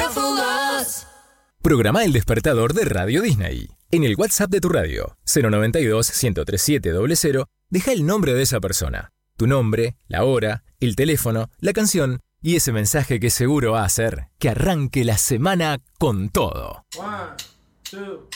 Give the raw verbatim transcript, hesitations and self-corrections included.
fugaz. Programa el despertador de Radio Disney. En el WhatsApp de tu radio, cero noventa y dos, ciento treinta y siete cero cero, deja el nombre de esa persona, tu nombre, la hora, el teléfono, la canción y ese mensaje que seguro va a hacer que arranque la semana con todo. One, two.